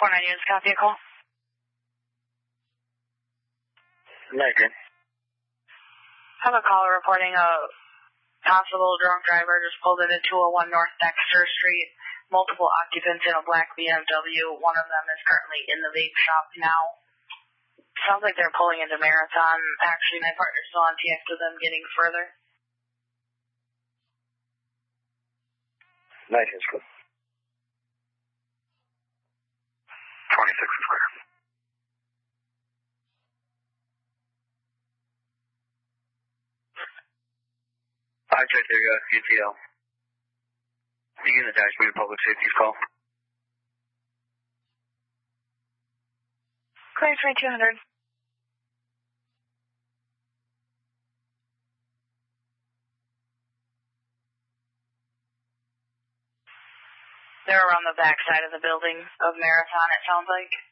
49 units, copy a call. Megan. Have a caller reporting a possible drunk driver just pulled into 201 North Dexter Street. Multiple occupants in a black BMW. One of them is currently in the vape shop now. Sounds like they're pulling into Marathon. Actually, my partner's still on TX with them getting further. Nice and good. 26 is clear. I checked your UTL. Begin the dashboard public safety's call. Clear 2200. They're around the back side of the building of Marathon, it sounds like.